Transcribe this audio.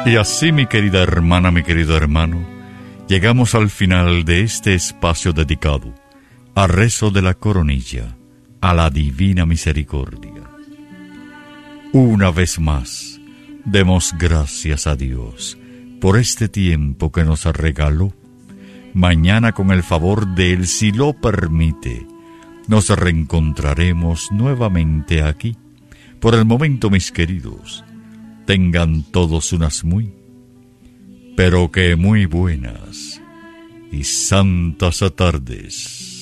Y así, mi querida hermana, mi querido hermano, llegamos al final de este espacio dedicado al rezo de la coronilla, a la divina misericordia. Una vez más, demos gracias a Dios por este tiempo que nos regaló. Mañana, con el favor de Él, si lo permite, nos reencontraremos nuevamente aquí. Por el momento, mis queridos, tengan todos unas muy, pero que muy buenas y santas tardes.